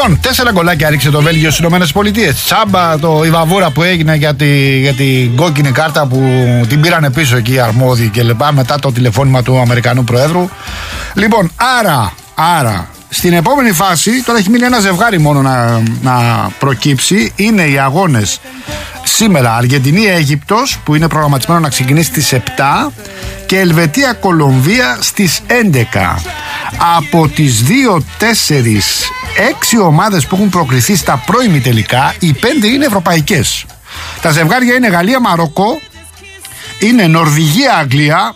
Λοιπόν, 4 γκολάκια ρίξε το Βέλγιο στις ΗΠΑ. Τσάμπα η βαβούρα που έγινε για την κόκκινη κάρτα που την πήρανε πίσω εκεί οι αρμόδιοι και λοιπά μετά το τηλεφώνημα του Αμερικανού Προέδρου. Λοιπόν, άρα στην επόμενη φάση, τώρα έχει μείνει ένα ζευγάρι μόνο να προκύψει. Είναι οι αγώνες σήμερα Αργεντινή-Αίγυπτος που είναι προγραμματισμένο να ξεκινήσει στις 7 και Ελβετία-Κολομβία στις 11. Από τις 2, 4, 6 ομάδες που έχουν προκριθεί στα πρώιμη τελικά, οι 5 είναι ευρωπαϊκές. Τα ζευγάρια είναι Γαλλία-Μαροκό, είναι Νορβηγία-Αγγλία,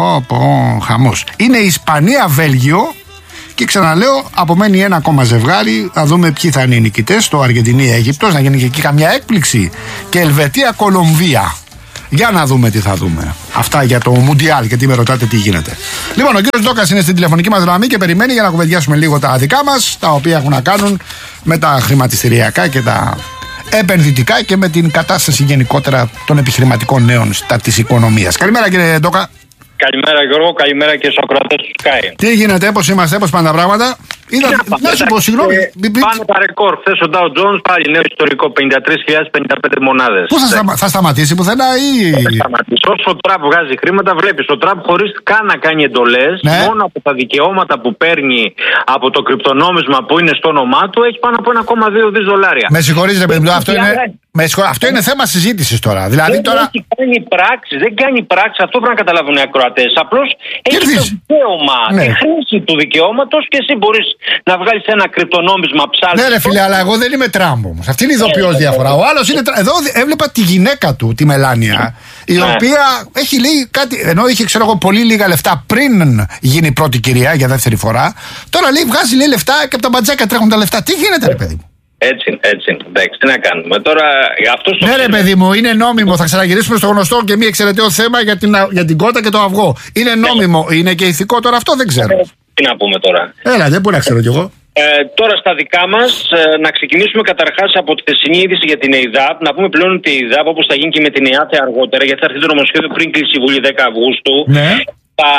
χαμός, είναι Ισπανία-Βέλγιο. Και ξαναλέω, απομένει ένα ακόμα ζευγάρι. Θα δούμε ποιοι θα είναι οι νικητές. Το Αργεντινή-Αίγυπτος, να γίνει και εκεί καμιά έκπληξη. Και Ελβετία-Κολομβία. Για να δούμε τι θα δούμε. Αυτά για το Μουντιάλ, γιατί με ρωτάτε τι γίνεται. Λοιπόν, ο κύριος Ντόκας είναι στην τηλεφωνική μας γραμμή και περιμένει για να κουβεντιάσουμε λίγο τα δικά μας, τα οποία έχουν να κάνουν με τα χρηματιστηριακά και τα επενδυτικά και με την κατάσταση γενικότερα των επιχειρηματικών νέων της οικονομίας. Καλημέρα, κύριε Ντόκα. Καλημέρα Γιώργο, καλημέρα και στους ακροατές του Sky. Τι γίνεται, πώς είμαστε, πώς πάνε τα πράγματα? Να σου πω, συγγνώμη. Πάνε τα ρεκόρ. Χθες ο Dow Jones πάλι νέο ιστορικό, 53.055 μονάδες. Πού θα σταματήσει, πουθενά ή? Θα σταματήσει. Όσο ο Τραμπ βγάζει χρήματα, βλέπεις ο Τραμπ χωρίς καν να κάνει εντολές, μόνο από τα δικαιώματα που παίρνει από το κρυπτονόμισμα που είναι στο όνομά του, έχει πάνω από 1,2 δις δολάρια. Με συγχωρείτε, παιδί μου, αυτό είναι θέμα συζήτησης τώρα. Δηλαδή, δεν έχει κάνει πράξη, δεν κάνει πράξη, αυτό πρέπει να καταλάβουν οι ακροατές. Απλώς έχει το δικαίωμα, τη χρήση του δικαιώματος και εσύ μπορείς να βγάλεις ένα κρυπτονόμισμα ψάλτη. Ναι, ρε φίλε, αλλά εγώ δεν είμαι Τραμπ όμως. Αυτή είναι η ειδοποιώς διαφορά. Ο άλλος είναι. Εδώ έβλεπα τη γυναίκα του, τη Μελάνια, η οποία έχει λέει κάτι. Ενώ είχε, ξέρω εγώ, πολύ λίγα λεφτά πριν γίνει η πρώτη κυρία για δεύτερη φορά. Τώρα λέει βγάζει λέει λεφτά και από τα μπατζάκια τρέχουν τα λεφτά. Τι γίνεται, ρε παιδί μου? Έτσι. Εντάξει, τι να κάνουμε. Τώρα, ναι, ρε παιδί μου, είναι νόμιμο. Θα ξαναγυρίσουμε στο γνωστό και μη εξαιρεταίο θέμα για την κότα και το αυγό. Είναι νόμιμο, είναι και ηθικό τώρα αυτό, δεν ξέρω. Τι να πούμε τώρα. Έλα, δεν μπορεί να ξέρω κι εγώ. Τώρα στα δικά μας, να ξεκινήσουμε καταρχάς από τη θεσινή είδηση για την ΕΙΔΑΠ. Να πούμε πλέον ότι η ΕΙΔΑΠ, όπως θα γίνει και με την ΕΑΤΕ αργότερα, γιατί θα έρθει το νομοσχέδιο πριν κλείσει η Βουλή 10 Αυγούστου. Ναι. Θα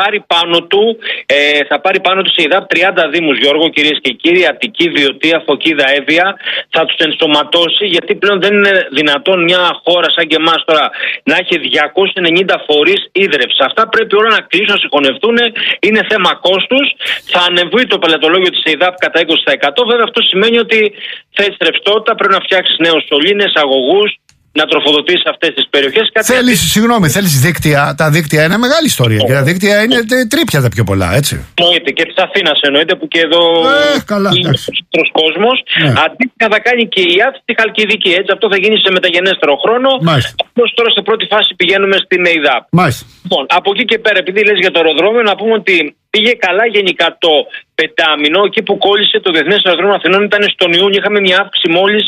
πάρει πάνω του η ΕΙΔΑΠ 30 δήμους, Γιώργο, κυρίες και κύριοι, Αττική, Βιωτία, Φωκίδα, Εύβοια, θα τους ενσωματώσει, γιατί πλέον δεν είναι δυνατόν μια χώρα σαν και εμάς τώρα να έχει 290 φορείς ίδρυυση. Αυτά πρέπει όλα να κλείσουν, να συγχωνευτούν, είναι θέμα κόστους. Θα ανεβεί το πελατολόγιο της ΕΙΔΑΠ κατά 20%. Βέβαια αυτό σημαίνει ότι θες ρευστότητα, πρέπει να φτιάξεις νέους σωλήνες, αγωγούς, να τροφοδοτήσει αυτές τις περιοχές. Θέλεις δίκτυα. Τα δίκτυα είναι μεγάλη ιστορία. Και τα δίκτυα είναι τρίπια τα πιο πολλά, έτσι. Εννοείται. Και της Αθήνας εννοείται, που και εδώ είναι ο κόσμος. Αντίστοιχα θα κάνει και η ΙΑΤ στη Χαλκιδική. Έτσι, αυτό θα γίνει σε μεταγενέστερο χρόνο. Απλώς τώρα σε πρώτη φάση πηγαίνουμε στην ΕΙΔΑΠ. Λοιπόν, από εκεί και πέρα, επειδή λες για το αεροδρόμιο, να πούμε ότι πήγε καλά γενικά το πεντάμινο. Εκεί που κόλλησε το Διεθνές Αεροδρόμιο Αθηνών ήταν στον Ιούνιο. Είχαμε μια αύξηση μόλις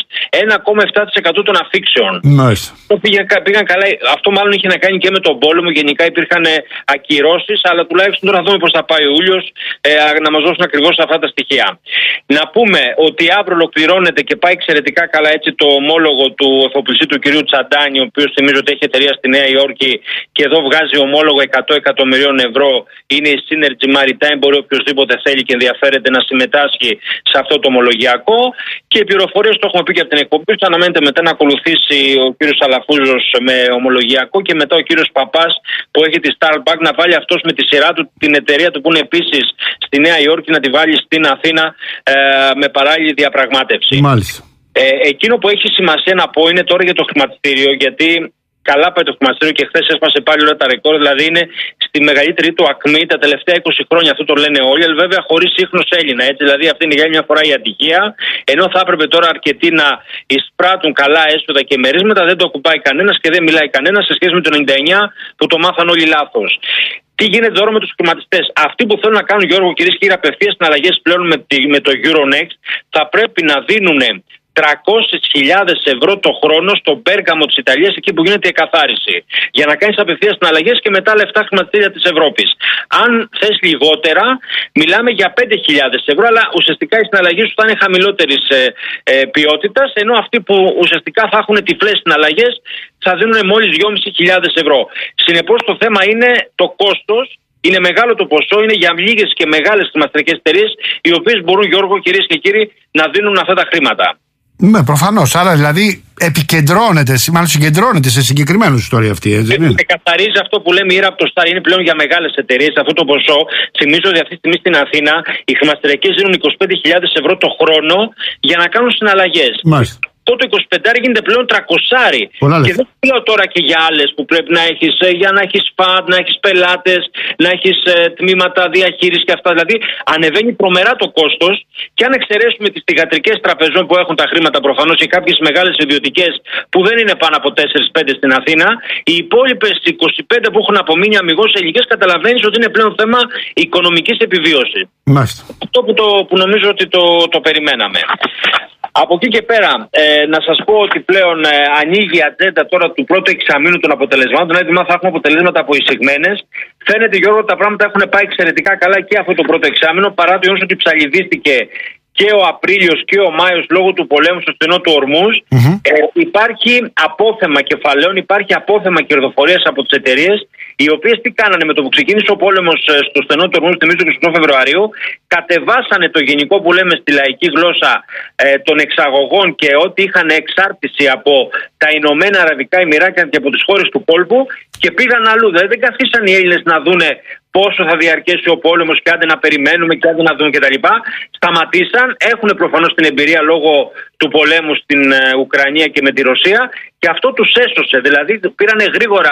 1,7% των αφήξεων. Πήγαν καλά. Αυτό μάλλον είχε να κάνει και με τον πόλεμο. Γενικά υπήρχαν ακυρώσεις, αλλά τουλάχιστον τώρα θα δούμε πώς θα πάει ο Ιούλιος να μας δώσουν ακριβώς αυτά τα στοιχεία. Να πούμε ότι αύριο ολοκληρώνεται και πάει εξαιρετικά καλά έτσι το ομόλογο του εφοπλιστή του κυρίου Τσαντάνη, ο οποίος θυμίζω ότι έχει εταιρεία στη Νέα Υόρκη και εδώ βγάζει ομόλογο 100 εκατομμυρίων ευρώ. Είναι η Synergy Maritime. Μπορεί οποιοδήποτε θέλει και ενδιαφέρεται να συμμετάσχει σε αυτό το ομολογιακό. Και οι πληροφορίες, το έχουμε πει και από την εκπομπή, θα αναμένεται μετά να ακολουθήσει ο κύριος Αλαφούζος με ομολογιακό και μετά ο κύριος Παπάς που έχει τη Starbucks να βάλει αυτός με τη σειρά του την εταιρεία του που είναι επίσης στη Νέα Υόρκη να τη βάλει στην Αθήνα με παράλληλη διαπραγμάτευση. Μάλιστα. Εκείνο που έχει σημασία να πω είναι τώρα για το χρηματιστήριο, γιατί καλά πάει το χρηματιστήριο και χθες έσπασε πάλι όλα τα ρεκόρ. Δηλαδή είναι στη μεγαλύτερη του ακμή τα τελευταία 20 χρόνια. Αυτό το λένε όλοι, αλλά βέβαια χωρίς ίχνος Έλληνα. Έτσι. Δηλαδή αυτή είναι για άλλη μια φορά η ατυχία. Ενώ θα έπρεπε τώρα αρκετοί να εισπράττουν καλά έσοδα και μερίσματα, δεν το ακουμπάει κανένας και δεν μιλάει κανένας σε σχέση με το 99 που το μάθαν όλοι λάθος. Τι γίνεται τώρα με τους χρηματιστές? Αυτοί που θέλουν να κάνουν, Γιώργο, κυρίες και κύριοι, απευθείας συναλλαγές πλέον με το Euronext θα πρέπει να δίνουν 300.000 ευρώ το χρόνο στον Πέργαμο της Ιταλίας, εκεί που γίνεται η εκαθάριση, για να κάνεις απευθείας συναλλαγές και μετά λεφτά χρηματιστήρια της Ευρώπης. Αν θες λιγότερα, μιλάμε για 5.000 ευρώ, αλλά ουσιαστικά οι συναλλαγές σου θα είναι χαμηλότερης ποιότητας, ενώ αυτοί που ουσιαστικά θα έχουν τυφλές συναλλαγές θα δίνουν μόλις 2.500 ευρώ. Συνεπώς το θέμα είναι το κόστος. Είναι μεγάλο το ποσό, είναι για λίγες και μεγάλες χρηματιστηρικές εταιρείες, οι οποίες μπορούν, Γιώργο, κυρίες και κύριοι, να δίνουν αυτά τα χρήματα. Ναι, προφανώς. Άρα δηλαδή επικεντρώνεται, μάλλον συγκεντρώνεται σε συγκεκριμένους ιστορία αυτή. Καθαρίζει αυτό που λέμε η ήρα από το Στάρ, είναι πλέον για μεγάλες εταιρείες αυτό το ποσό. Θυμίζω ότι αυτή τη στιγμή στην Αθήνα οι χρηματιστηρικές δίνουν 25.000 ευρώ το χρόνο για να κάνουν συναλλαγές. Μάλιστα. Το 25 γίνεται πλέον 300. Και δεν λέω τώρα και για άλλες που πρέπει να έχεις, για να έχεις φαντ, να έχεις πελάτες, να έχεις τμήματα διαχείρισης και αυτά. Δηλαδή ανεβαίνει τρομερά το κόστος, και αν εξαιρέσουμε τις θυγατρικές τραπεζών που έχουν τα χρήματα προφανώς και κάποιες μεγάλες ιδιωτικές που δεν είναι πάνω από 4-5 στην Αθήνα, οι υπόλοιπες 25 που έχουν απομείνει αμιγώς ελληνικές, καταλαβαίνεις ότι είναι πλέον θέμα οικονομικής επιβίωσης. Μάλιστα. Αυτό που νομίζω ότι το περιμέναμε. Από εκεί και πέρα, να σας πω ότι πλέον ανοίγει η ατζέντα τώρα του πρώτου εξαμήνου των αποτελεσμάτων. Δηλαδή, θα έχουμε αποτελέσματα αποεισηγμένες. Φαίνεται, Γιώργο, ότι τα πράγματα έχουν πάει εξαιρετικά καλά και αυτό το πρώτο εξάμηνο, παρά το γεγονός ότι ψαλιδίστηκε και ο Απρίλιος και ο Μάιος λόγω του πολέμου στο στενό του Ορμούζ. Υπάρχει απόθεμα κεφαλαίων, υπάρχει απόθεμα κερδοφορίας από τις εταιρείες, οι οποίες τι κάνανε με το που ξεκίνησε ο πόλεμος στο στενό του Ορμούζ, θυμίζω 28 Φεβρουαρίου, κατεβάσανε το γενικό που λέμε στη λαϊκή γλώσσα των εξαγωγών και ό,τι είχαν εξάρτηση από τα Ηνωμένα Αραβικά Εμιράτια και από τις χώρες του κόλπου και πήγαν αλλού. Δηλαδή δεν καθίσαν οι Έλληνες να δούνε πόσο θα διαρκέσει ο πόλεμος και άντε να περιμένουμε και άντε να δούμε κτλ. Σταματήσαν, έχουν προφανώς την εμπειρία λόγω του πολέμου στην Ουκρανία και με τη Ρωσία, και αυτό τους έσωσε. Δηλαδή πήρανε γρήγορα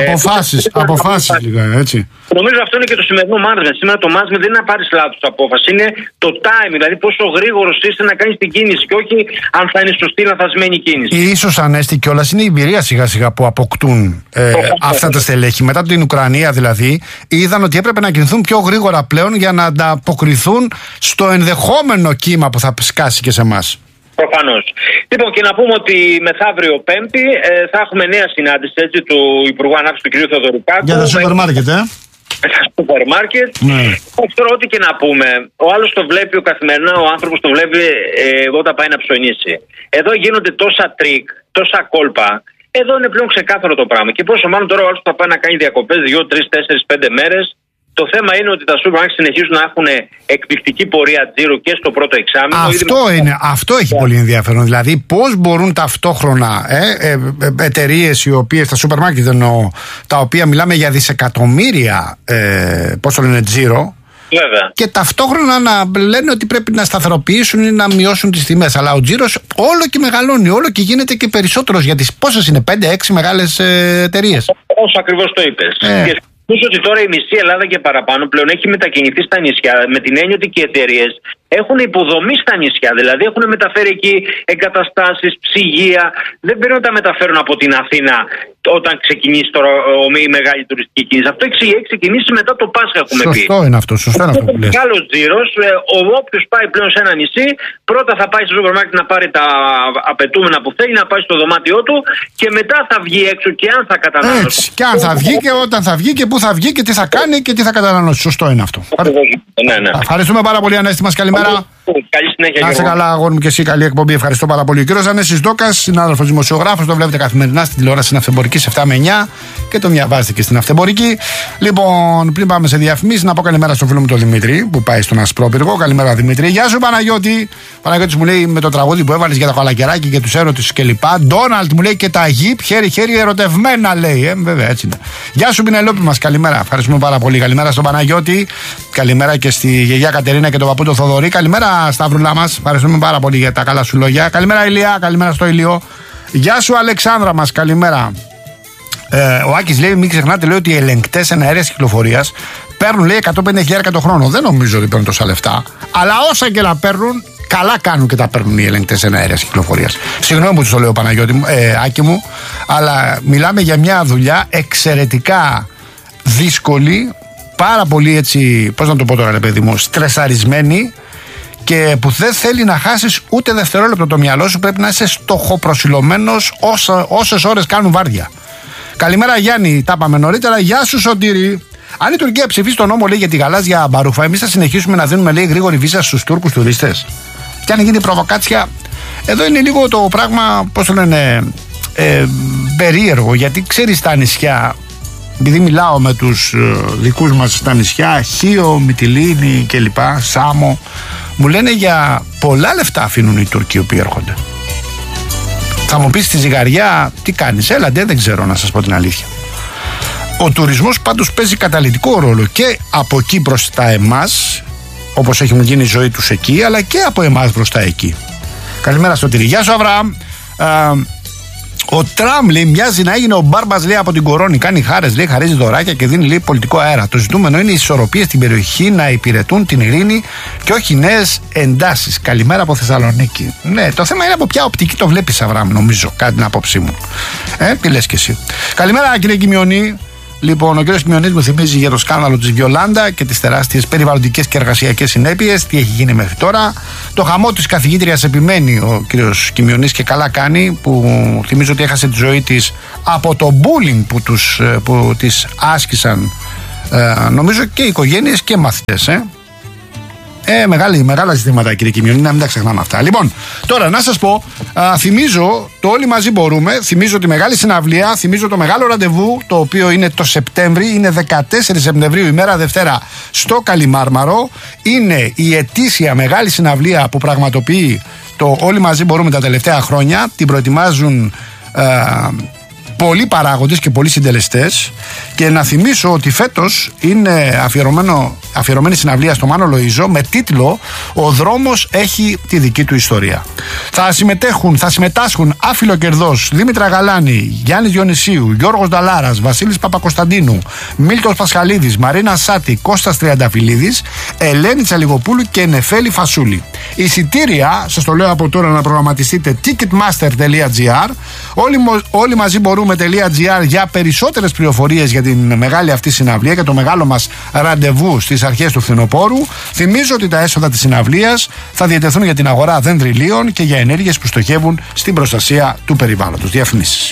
αποφάσεις λίγα, έτσι. Νομίζω αυτό είναι και το σημερινό management. Σήμερα το management δεν είναι να πάρεις λάθος απόφαση, είναι το time, δηλαδή πόσο γρήγορος είσαι να κάνεις την κίνηση και όχι αν θα είναι σωστή ή λαθασμένη κίνηση. Ίσως ανέστη κιόλας είναι η εμπειρία σιγά σιγά που αποκτούν αυτά τα στελέχη. Μετά την Ουκρανία δηλαδή, είδαν ότι έπρεπε να κινηθούν πιο γρήγορα πλέον για να ανταποκριθούν στο ενδεχόμενο κύμα που θα σκάσει και σε εμάς. Προφανώς. Λοιπόν, και να πούμε ότι μεθαύριο Πέμπτη θα έχουμε νέα συνάντηση του Υπουργού Ανάπτυξης του κ. Θεοδωρικάκου. Για τα σούπερ μάρκετ, τα σούπερ μάρκετ. Τώρα, ό,τι και να πούμε, ο άλλος το βλέπει, ο καθημερινά ο άνθρωπος το βλέπει όταν πάει να ψωνίσει. Εδώ γίνονται τόσα τρίκ, τόσα κόλπα. Εδώ είναι πλέον ξεκάθαρο το πράγμα. Και πόσο μάλλον τώρα ο άλλος θα πάει να κάνει διακοπές 2, 3, 4, 5 μέρες. Το θέμα είναι ότι τα σούπερ μάρκετ συνεχίζουν να έχουν εκπληκτική πορεία τζίρου και στο πρώτο εξάμηνο. Αυτό έχει πολύ ενδιαφέρον. Δηλαδή, πώς μπορούν ταυτόχρονα εταιρείες οι οποίες, τα σούπερ μάρκετ εννοώ, τα οποία μιλάμε για δισεκατομμύρια, πώς το λένε, τζίρο. Βέβαια. Και ταυτόχρονα να λένε ότι πρέπει να σταθεροποιήσουν ή να μειώσουν τις τιμές. Αλλά ο τζίρος όλο και μεγαλώνει, όλο και γίνεται και περισσότερος. Γιατί πόσες είναι, 5-6 μεγάλες εταιρείες. Όσο ακριβώς το είπες. Νομίζω ότι τώρα η μισή Ελλάδα και παραπάνω πλέον έχει μετακινηθεί στα νησιά, με την έννοια ότι και οι εταιρείες έχουν υποδομή στα νησιά. Δηλαδή έχουν μεταφέρει εκεί εγκαταστάσεις, ψυγεία. Δεν πρέπει να τα μεταφέρουν από την Αθήνα όταν ξεκινήσει τώρα η μεγάλη τουριστική κίνηση. Αυτό έχει ξεκινήσει μετά το Πάσχα, έχουμε πει. Σωστό είναι αυτό που λες. Μεγάλος τζίρος. Όποιος πάει πλέον σε ένα νησί, πρώτα θα πάει στο σούπερ μάρκετ να πάρει τα απαιτούμενα που θέλει, να πάει στο δωμάτιό του και μετά θα βγει έξω και αν θα καταναλώσει. Έτσι. Και αν θα βγει και όταν θα βγει και πού θα βγει και τι θα κάνει και τι θα καταναλώσει. Σωστό είναι αυτό. Ναι. Ευχαριστούμε πάρα πολύ, Ανέστη μας. Καλημέρα. Καλή συνέχεια. Να είσαι καλά, αγόρι μου, και εσύ. Καλή εκπομπή. Ευχαριστώ πάρα πολύ. Ο κύριος Ανέστης Δόκας, συνάδελφος δημοσιογράφος, το βλέπετε καθημερινά στην τηλεόραση στην Αυθεμπορική σε 7 με 9 και το διαβάζετε και στην Αυθεμπορική. Λοιπόν, πριν πάμε σε διαφημίσεις, να πω καλημέρα στο φίλο μου τον Δημήτρη που πάει στον Ασπρόπυργο. Καλημέρα, Δημήτρη. Γεια σου, Παναγιώτη. Παναγιώτης μου λέει με το τραγούδι που έβαλες για τα κολακεράκι και τους έρωτες κλπ. Ντόναλτ μου λέει και τα γυπ, χέρι-χέρι ερωτευμένα λέει. Βέβαια, έτσι είναι. Γεια σου, Πινελόπη μας. Καλημέρα. Ευχαριστούμε πάρα πολύ. Καλημέρα στον Παναγιώτη. Καλημέρα και στη γιαγιά Κατερίνα και τον παππού τον Θοδωρή. Καλημέρα, Σταυρούλα μας. Ευχαριστούμε πάρα πολύ για τα καλά σου λόγια. Καλημέρα, Ηλία. Καλημέρα στο Ηλίο. Γεια σου, Αλεξάνδρα μας. Καλημέρα. Ο Άκης λέει: μην ξεχνάτε, λέει, ότι οι ελεγκτές εναέρειας κυκλοφορίας παίρνουν, λέει, 150.000 το χρόνο. Δεν νομίζω ότι παίρνουν τόσα λεφτά. Αλλά όσα και να παίρνουν, καλά κάνουν και τα παίρνουν οι ελεγκτές εναέρειας κυκλοφορίας. Συγγνώμη που τους το λέω, Παναγιώτη μου, Άκη μου, αλλά μιλάμε για μια δουλειά εξαιρετικά δύσκολη, πάρα πολύ έτσι, πώς να το πω τώρα, ρε παιδί μου, στρεσαρισμένη και που δεν θέλει να χάσεις ούτε δευτερόλεπτο το μυαλό σου. Πρέπει να είσαι στοχοπροσιλωμένος όσες ώρες κάνουν βάρδια. Καλημέρα, Γιάννη, τα είπαμε νωρίτερα. Γεια σου, Σωτήρη. Αν η Τουρκία ψηφίσει τον νόμο, λέει, για τη γαλάζια μπαρούφα, εμείς θα συνεχίσουμε να δίνουμε, λέει, γρήγορη βίζα στους Τούρκους τουρίστες. Και αν γίνει προβοκάτσια, εδώ είναι λίγο το πράγμα, πώς το λένε, περίεργο, γιατί ξέρεις, τα νησιά επειδή μιλάω με τους δικούς μας στα νησιά, Χίο, Μυτιλήνη κλπ, Σάμο, μου λένε για πολλά λεφτά αφήνουν οι Τούρκοι οι οποίοι έρχονται. Θα μου πεις στη ζυγαριά τι κάνεις? Έλατε, δεν ξέρω να σας πω την αλήθεια. Ο τουρισμός πάντως παίζει καταλυτικό ρόλο και από εκεί προς τα εμάς, όπως έχει μου γίνει η ζωή τους εκεί, αλλά και από εμάς προς τα εκεί. Καλημέρα στο Τυρί. Γεια σου Αβραάμ. Ο Τραμ, λέει, μοιάζει να έγινε ο Μπάρμπας, λέει, από την Κορώνη. Κάνει χάρες, λέει, χαρίζει δωράκια και δίνει, λέει, πολιτικό αέρα. Το ζητούμενο είναι οι ισορροπίες στην περιοχή να υπηρετούν την ειρήνη και όχι νέες εντάσεις. Καλημέρα από Θεσσαλονίκη. Ναι, το θέμα είναι από ποια οπτική το βλέπεις, Αβραάμ, νομίζω, κάτι την άποψή μου. Τι λες κι εσύ? Καλημέρα, κύριε Κιμιονή. Λοιπόν, ο κ. Κιμιονής μου θυμίζει για το σκάνδαλο της Βιολάντα και τις τεράστιες περιβαλλοντικές και εργασιακές συνέπειες. Τι έχει γίνει μέχρι τώρα? Το χαμό της καθηγήτριας επιμένει ο κ. Κιμιονής και καλά κάνει, που θυμίζω ότι έχασε τη ζωή της από το bullying που της άσκησαν, νομίζω, και οι οικογένειες και μαθητές. Μεγάλα ζητήματα, κύριε Κιμιονή, να μην τα ξεχνάμε αυτά. Λοιπόν, τώρα να σας πω, θυμίζω το Όλοι Μαζί Μπορούμε, θυμίζω τη μεγάλη συναυλία, θυμίζω το μεγάλο ραντεβού, το οποίο είναι το Σεπτέμβρη, είναι 14 Σεπτεμβρίου, ημέρα Δευτέρα, στο Καλιμάρμαρο. Είναι η ετήσια μεγάλη συναυλία που πραγματοποιεί το Όλοι Μαζί Μπορούμε τα τελευταία χρόνια. Την προετοιμάζουν πολλοί παράγοντες και πολλοί συντελεστές, και να θυμίσω ότι φέτος είναι αφιερωμένη συναυλία στο Μάνο Λοΐζο με τίτλο «Ο δρόμος έχει τη δική του ιστορία». Θα συμμετάσχουν άφιλο κερδός Δήμητρα Γαλάνη, Γιάννης Διονυσίου, Γιώργος Νταλάρας, Βασίλης Παπακοσταντίνου, Μίλτος Πασχαλίδης, Μαρίνα Σάτη, Κώστας Τριανταφυλλίδης, Ελένη Τσαλιγοπούλου και Νεφέλη Φασούλη. Εισιτήρια, σας το λέω από τώρα να προγραμματιστείτε, ticketmaster.gr, όλοι μαζί μπορούμε.gr για περισσότερες πληροφορίες για την μεγάλη αυτή συναυλία και το μεγάλο μας ραντεβού στις αρχές του φθινοπόρου. Θυμίζω ότι τα έσοδα της συναυλίας θα διατεθούν για την αγορά δενδριλίων και για ενέργειες που στοχεύουν στην προστασία του περιβάλλοντος. Διαφημίσεις.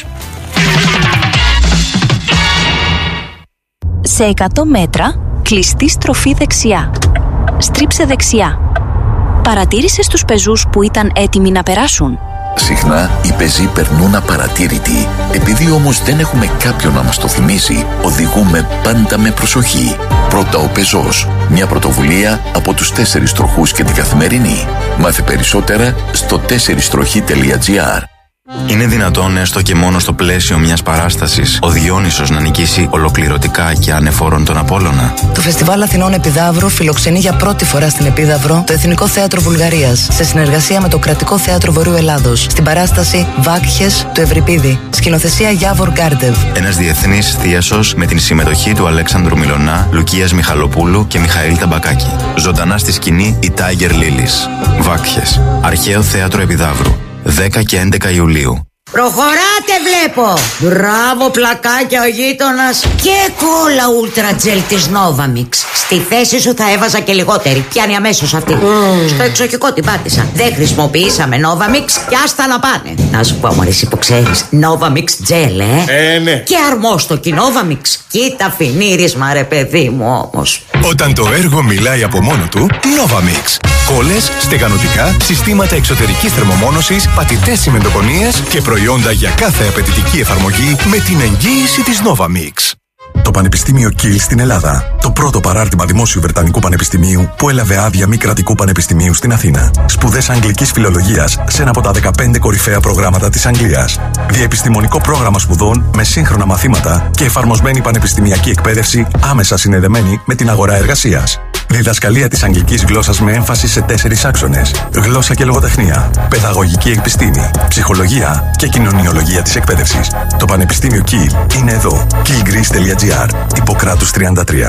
Σε 100 μέτρα, κλειστή στροφή δεξιά. Στρίψε δεξιά. Παρατήρησες τους πεζούς που ήταν έτοιμοι να περάσουν? Συχνά οι πεζοί περνούν απαρατήρητοι. Επειδή όμως δεν έχουμε κάποιον να μας το θυμίσει, οδηγούμε πάντα με προσοχή. Πρώτα ο πεζός. Μια πρωτοβουλία από τους 4 τροχούς και την Καθημερινή. Μάθε περισσότερα στο 4στροχή.gr. Είναι δυνατόν, έστω και μόνο στο πλαίσιο μιας παράστασης, ο Διόνυσος να νικήσει ολοκληρωτικά και ανεφόρον τον Απόλλωνα? Το Φεστιβάλ Αθηνών Επιδαύρου φιλοξενεί για πρώτη φορά στην Επίδαυρο το Εθνικό Θέατρο Βουλγαρίας, σε συνεργασία με το Κρατικό Θέατρο Βορείου Ελλάδος, στην παράσταση Βάκχες του Ευρυπίδη, σκηνοθεσία Γιάβορ Γκάρντεβ. Ένας διεθνής θίασος με την συμμετοχή του Αλέξανδρου Μιλωνά, Λουκίας Μιχαλοπούλου και Μιχαήλ Ταμπακάκη. Ζωντανά στη σκηνή η Tiger Lilies. Βάκχες. Αρχαίο Θέατρο Επιδαύρου. 10 και 11 Ιουλίου. Προχωράτε βλέπω. Μπράβο πλακάκια ο γείτονας. Και κόλλα ούλτρα τζελ της Novamix. Στη θέση σου θα έβαζα και λιγότερη. Πιάνει αμέσως αυτή. Στο εξοχικό την πάτησα. Δεν χρησιμοποιήσαμε Novamix και άστα να πάνε. Να σου πω μωρέ εσύ που ξέρεις, Novamix τζελ ναι. Και αρμόστοκι Novamix. Κοίτα φινίρισμα ρε παιδί μου όμως. Όταν το έργο μιλάει από μόνο του, Novamix. Κόλλες, στεγανοτικά, συστήματα εξωτερικής θερμομόνωσης, πατητές τσιμεντοκονίες και προϊόντα για κάθε απαιτητική εφαρμογή με την εγγύηση της Novamix. Το Πανεπιστήμιο Κιλ στην Ελλάδα. Το πρώτο παράρτημα δημόσιου Βρετανικού Πανεπιστημίου που έλαβε άδεια μη κρατικού πανεπιστημίου στην Αθήνα. Σπουδές αγγλικής φιλολογίας σε ένα από τα 15 κορυφαία προγράμματα της Αγγλίας. Διαεπιστημονικό πρόγραμμα σπουδών με σύγχρονα μαθήματα και εφαρμοσμένη πανεπιστημιακή εκπαίδευση άμεσα συνδεδεμένη με την αγορά εργασίας. Διδασκαλία της αγγλικής γλώσσας με έμφαση σε 4 άξονες. Γλώσσα και λογοτεχνία, παιδαγωγική επιστήμη, ψυχολογία και κοινωνιολογία της εκπαίδευσης. Το Πανεπιστήμιο Κιλ είναι εδώ. killgreece.gr. Ιπποκράτους 33.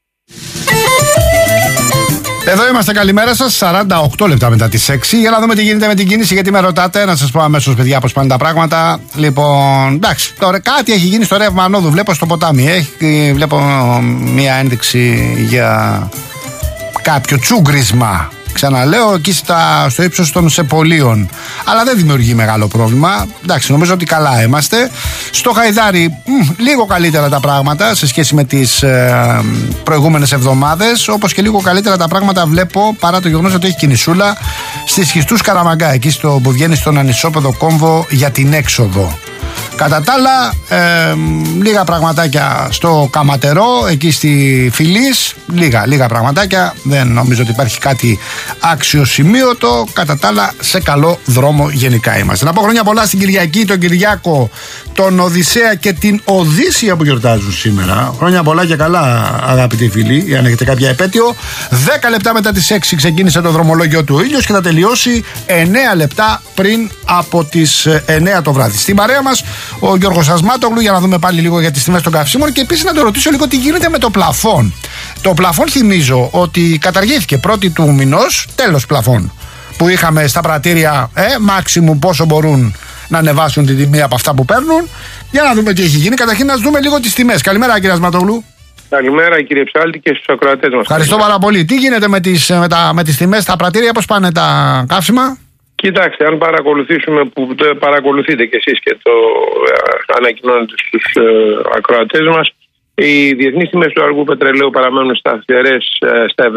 Εδώ είμαστε, καλημέρα σας. 48 λεπτά μετά τις 6. Για να δούμε τι γίνεται με την κίνηση, γιατί με ρωτάτε. Να σας πω αμέσως, παιδιά, πώς πάνε τα πράγματα. Λοιπόν, εντάξει, τώρα κάτι έχει γίνει στο ρεύμα ανόδου. Βλέπω στο ποτάμι. Βλέπω μία ένδειξη για κάποιο τσούγκρισμα. Ξαναλέω, εκεί στο ύψος των Σεπολίων. Αλλά δεν δημιουργεί μεγάλο πρόβλημα. Εντάξει, νομίζω ότι καλά είμαστε. Στο Χαϊδάρι, λίγο καλύτερα τα πράγματα σε σχέση με τις προηγούμενες εβδομάδες. Όπως και λίγο καλύτερα τα πράγματα βλέπω, παρά το γεγονός ότι έχει κινησούλα, στις Χιστούς Καραμαγκά, εκεί που βγαίνει στον ανισόπεδο κόμβο για την έξοδο. Κατά τα άλλα, λίγα πραγματάκια στο Καματερό, εκεί στη Φυλής, λίγα πραγματάκια, δεν νομίζω ότι υπάρχει κάτι αξιοσημείωτο. Κατά τα άλλα, σε καλό δρόμο γενικά είμαστε. Να πω χρόνια πολλά στην Κυριακή, τον Κυριάκο, τον Οδυσσέα και την Οδύσσια που γιορτάζουν σήμερα. Χρόνια πολλά και καλά, αγαπητοί φίλοι, αν έχετε κάποια επέτειο. 10 λεπτά μετά τις 6 ξεκίνησε το δρομολόγιο του ήλιος και θα τελειώσει 9 λεπτά πριν από τις 9 το βράδυ. Στην παρέα μας ο Γιώργος Ασμάτογλου, για να δούμε πάλι λίγο για τις τιμές των καυσίμων και επίσης να το ρωτήσω λίγο τι γίνεται με το πλαφόν. Το πλαφόν, θυμίζω ότι καταργήθηκε πρώτη του μηνός, τέλος πλαφόν, που είχαμε στα πρατήρια μάξιμου πόσο μπορούν να ανεβάσουν την τιμή από αυτά που παίρνουν. Για να δούμε τι έχει γίνει. Καταρχήν να δούμε λίγο τις τιμές. Καλημέρα, κύριε Ασματογλου. Καλημέρα, κύριε Ψάλτη, και στους ακροατές μας. Ευχαριστώ πάρα πολύ. Τι γίνεται με τις τιμές στα πρατήρια, πώς πάνε τα καύσιμα? Κοιτάξτε, αν παρακολουθήσουμε, που το παρακολουθείτε κι εσείς και το ανακοινώνετε στους ακροατές μας, οι διεθνείς τιμές του αργού πετρελαίου παραμένουν σταθερές στα